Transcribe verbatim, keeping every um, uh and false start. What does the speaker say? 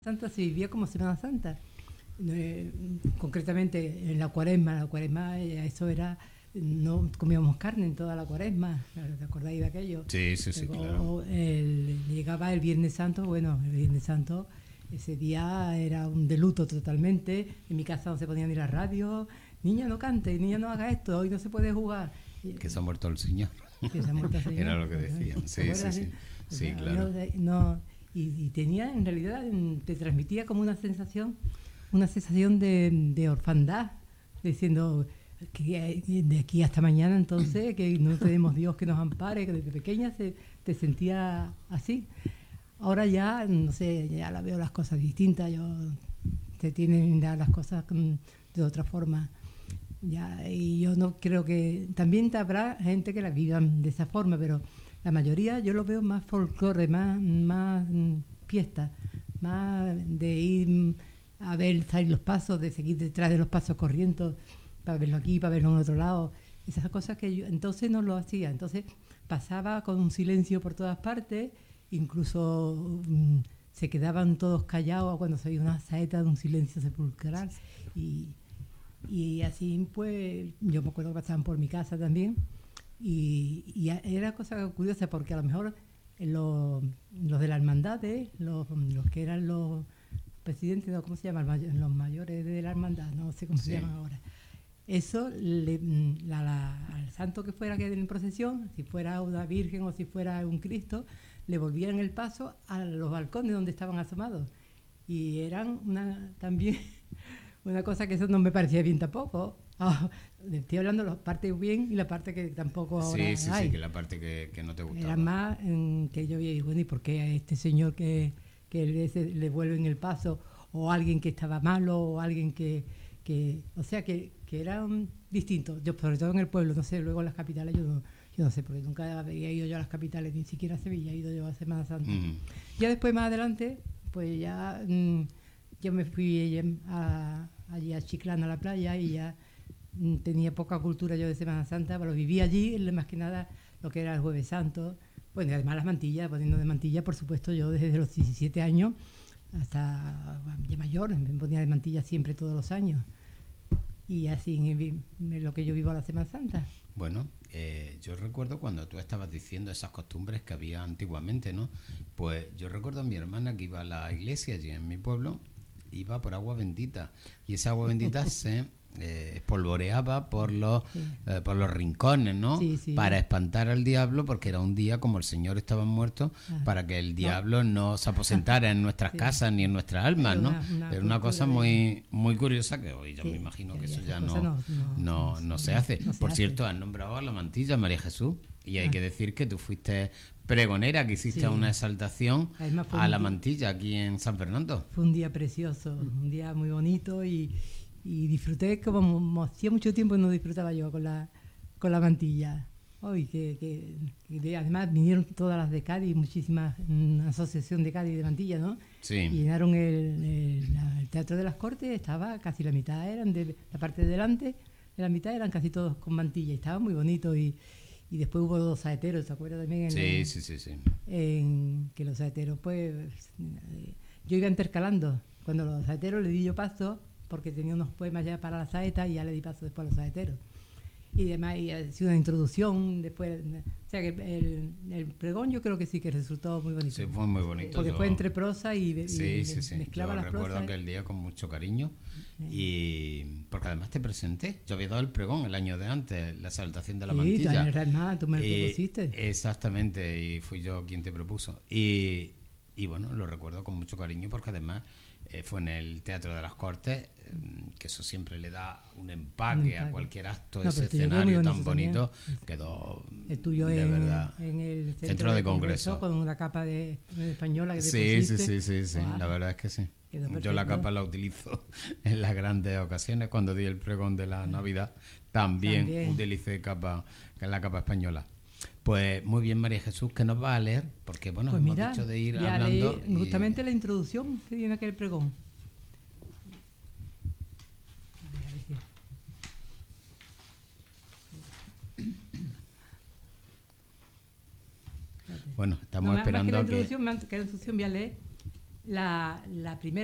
Santa se vivía como Semana Santa. Eh, concretamente en la cuaresma, la cuaresma eh, eso era, no comíamos carne en toda la cuaresma, ¿te acordáis de aquello? Sí, sí, sí, O, claro. o el, llegaba el Viernes Santo, bueno, el Viernes Santo, ese día era un de luto totalmente, en mi casa no se podía ni la radio, niña no cante, niña no haga esto, hoy no se puede jugar. Que se ha muerto el señor. Que se ha muerto el señor. Era lo que decían. Sí, sí, sí. Sí, claro. No, y, y tenía, en realidad, te transmitía como una sensación, una sensación de, de orfandad, diciendo que de aquí hasta mañana, entonces, que no tenemos Dios que nos ampare, que desde pequeña se, te sentía así. Ahora ya, no sé, ya la veo las cosas distintas, yo te tienen ya las cosas de otra forma. Ya, y yo no creo que... También habrá gente que la vivan de esa forma, pero la mayoría yo lo veo más folclore, más, más fiesta, más de ir a ver salir los pasos, de seguir detrás de los pasos corriendo, para verlo aquí, para verlo en otro lado. Esas cosas que yo entonces no lo hacía. Entonces pasaba con un silencio por todas partes, incluso um, se quedaban todos callados cuando se oía una saeta de un silencio sepulcral. Y... Y así, pues, yo me acuerdo que pasaban por mi casa también. Y, y era cosa curiosa porque a lo mejor los, los de la hermandad, ¿eh? los, los que eran los presidentes, ¿no? ¿Cómo se llama? Los mayores de la hermandad, no sé cómo sí. se llaman ahora. Eso, le, la, la, al santo que fuera que en procesión, si fuera una virgen o si fuera un Cristo, le volvían el paso a los balcones donde estaban asomados. Y eran una también... Una cosa que eso no me parecía bien tampoco. Oh, estoy hablando de la parte bien y la parte que tampoco ahora Sí, sí, hay. sí, que la parte que, que no te gustaba. Era más en que yo veía, bueno, ¿y por qué a este señor que, que le, le vuelven el paso? O alguien que estaba malo, o alguien que... que o sea, que, que eran distintos. Yo, sobre todo en el pueblo, no sé, luego en las capitales yo no, yo no sé, porque nunca había ido yo a las capitales, ni siquiera a Sevilla, he ido yo a Semana Santa. Mm. Ya después, más adelante, pues ya... Mmm, yo me fui a, allí a Chiclana, a la playa, y ya mm, tenía poca cultura yo de Semana Santa, pero vivía allí, más que nada lo que era el Jueves Santo. Bueno, y además las mantillas, poniendo de mantilla, por supuesto, yo desde los diecisiete años hasta ya mayor, me ponía de mantilla siempre todos los años. Y así es lo que yo vivo a la Semana Santa. Bueno, eh, yo recuerdo cuando tú estabas diciendo esas costumbres que había antiguamente, ¿no? Pues yo recuerdo a mi hermana que iba a la iglesia allí en mi pueblo, iba por agua bendita, y esa agua bendita se eh, espolvoreaba por los sí. eh, por los rincones, ¿no? Sí, sí. Para espantar al diablo, porque era un día como el Señor estaba muerto, ah, para que el diablo no, no se aposentara en nuestras sí. casas ni en nuestras almas, ¿no? Una, una era una cosa muy muy curiosa que hoy yo sí. me imagino que, que eso ya no no, no, no, no se hace. No se por hace. Cierto, has nombrado a la mantilla, María Jesús, y hay ah. que decir que tú fuiste pregonera, que hiciste sí. una exaltación a la mantilla aquí en San Fernando. Fue un día precioso, un día muy bonito, y, y disfruté como hacía mucho tiempo no disfrutaba yo con la con la mantilla. Hoy que, que, que además vinieron todas las de Cádiz, muchísimas, una asociación de Cádiz de mantilla, ¿no? Sí. Y llenaron el, el, el Teatro de las Cortes, estaba casi la mitad, eran de la parte de delante, de la mitad eran casi todos con mantilla, y estaba muy bonito. y Y después hubo dos saeteros, ¿te acuerdas también? En sí, el, sí, sí, sí. En que los saeteros, pues, yo iba intercalando. Cuando los saeteros le di yo paso, porque tenía unos poemas ya para la saeta, y ya le di paso después a los saeteros. Y además, y ha sido una introducción después. O sea que el, el pregón yo creo que sí que resultó muy bonito. Sí, fue muy bonito. Porque yo... fue entre prosa y, y sí, sí, sí. mezclaba yo las prosas. recuerdo aquel día con mucho cariño. Sí. Y porque además te presenté. Yo había dado el pregón el año de antes, la exaltación de la sí, mantilla. Sí, tú, tú me lo y, propusiste. Exactamente, y fui yo quien te propuso. Y, y bueno, lo recuerdo con mucho cariño porque además eh, fue en el Teatro de las Cortes, eh, que eso siempre le da un empaque, un empaque. a cualquier acto, no, ese escenario tan bonito. También. Quedó el tuyo de en, verdad. En el centro, centro de, de congreso, congreso con una capa de, de española que te sí, pusiste. sí, sí, sí, sí. Wow. La verdad es que sí. Yo la capa la utilizo en las grandes ocasiones. Cuando di el pregón de la Navidad, también, también. utilicé capa, que es la capa española. Pues muy bien, María Jesús, que nos va a leer, porque bueno, pues hemos mira, dicho de ir ya hablando. Leí, y... Justamente la introducción que tiene aquel pregón. Bueno, estamos no, esperando más que la a introducción, que... que la introducción voy a leer la, la primera